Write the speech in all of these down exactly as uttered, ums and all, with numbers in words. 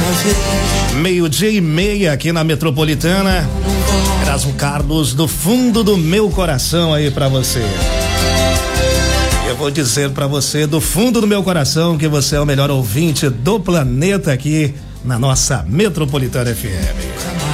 Meio-dia e meia aqui na Metropolitana. Erasmo Carlos, do fundo do meu coração aí pra você. Eu vou dizer pra você, do fundo do meu coração, que você é o melhor ouvinte do planeta aqui na nossa Metropolitana F M.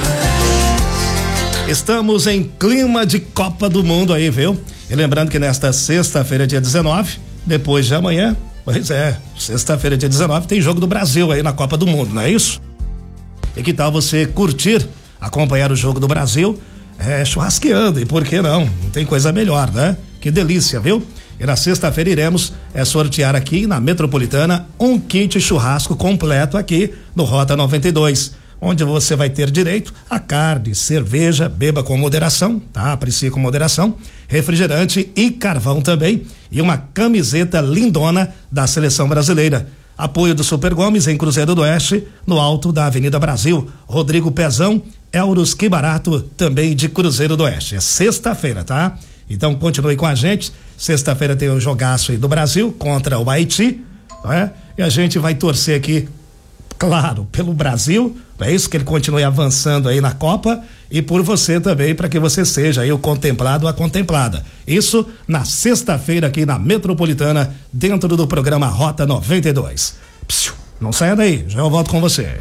Estamos em clima de Copa do Mundo aí, viu? E lembrando que nesta sexta-feira, dia dezenove, depois de amanhã, pois é, sexta-feira, dia dezenove, tem jogo do Brasil aí na Copa do Mundo, não é isso? E que tal você curtir, acompanhar o jogo do Brasil, é, churrasqueando, e por que não? Não tem coisa melhor, né? Que delícia, viu? E na sexta-feira iremos é, sortear aqui na Metropolitana um kit churrasco completo aqui no Rota noventa e dois, onde você vai ter direito a carne, cerveja, beba com moderação, tá? Aprecie com moderação, refrigerante e carvão também, e uma camiseta lindona da Seleção Brasileira. Apoio do Super Gomes em Cruzeiro do Oeste, no alto da Avenida Brasil. Rodrigo Pezão, Euros Que Barato, também de Cruzeiro do Oeste. É sexta-feira, tá? Então continue com a gente. Sexta-feira tem o jogaço aí do Brasil contra o Haiti, não é? E a gente vai torcer aqui, claro, pelo Brasil, é isso, que ele continue avançando aí na Copa, e por você também, para que você seja aí o contemplado ou a contemplada. Isso na sexta-feira aqui na Metropolitana, dentro do programa Rota noventa e dois. Psiu, não saia daí, já eu volto com você.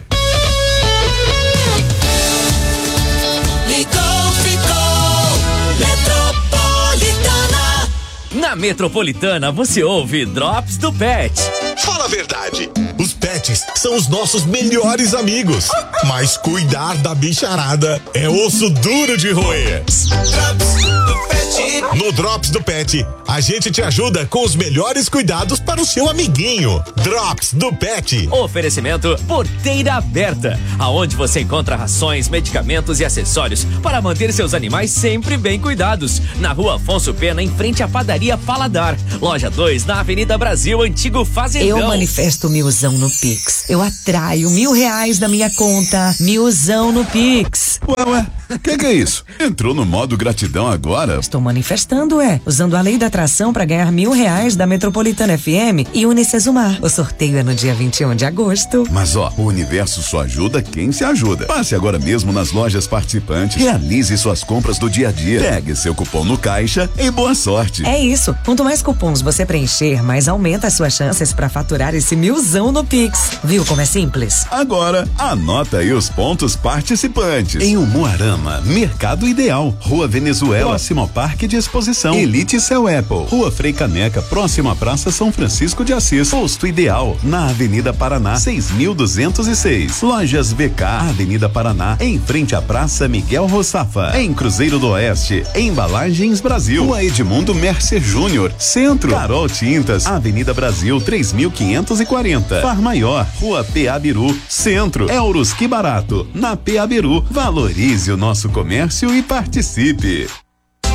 Ficou, ficou, Metropolitana. Na Metropolitana você ouve Drops do Pet. Fala a verdade, os pets são os nossos melhores amigos, mas cuidar da bicharada é osso duro de roer. Drops do Pet. No Drops do Pet, a gente te ajuda com os melhores cuidados para o seu amiguinho. Drops do Pet. Oferecimento Porteira Aberta, aonde você encontra rações, medicamentos e acessórios para manter seus animais sempre bem cuidados. Na Rua Afonso Pena, em frente à Padaria Paladar. Loja dois, na Avenida Brasil, Antigo Fazendão. Eu manifesto milzão no Pix. Eu atraio mil reais da minha conta. Milzão no Pix. Ué, ué, o que, que é isso? Entrou no modo gratidão agora? Estou manifestando, é. Usando a lei da atração para ganhar mil reais da Metropolitana F M e Unicesumar. O sorteio é no dia vinte e um de agosto. Mas ó, o universo só ajuda quem se ajuda. Passe agora mesmo nas lojas participantes. Realize suas compras do dia a dia. Pegue seu cupom no caixa e boa sorte. É isso. Quanto mais cupons você preencher, mais aumenta as suas chances para faturar esse milzão no Pix. Viu como é simples? Agora, anota aí os pontos participantes. Em Umuarama, Mercado Ideal, Rua Venezuela, próximo ao Parque de Exposição, Elite Cell Apple, Rua Frei Caneca, próximo à Praça São Francisco de Assis, Posto Ideal, na Avenida Paraná, seis mil duzentos e seis. Lojas V K, Avenida Paraná, em frente à Praça Miguel Rossafa, em Cruzeiro do Oeste, Embalagens Brasil, Rua Edmundo Mercer Júnior, Centro, Carol Tintas, Avenida Brasil, três mil quinhentos e quarenta. Far Maior, Rua P A Biru, Centro. Euros Que Barato, na P A Biru. Valorize o nosso comércio e participe.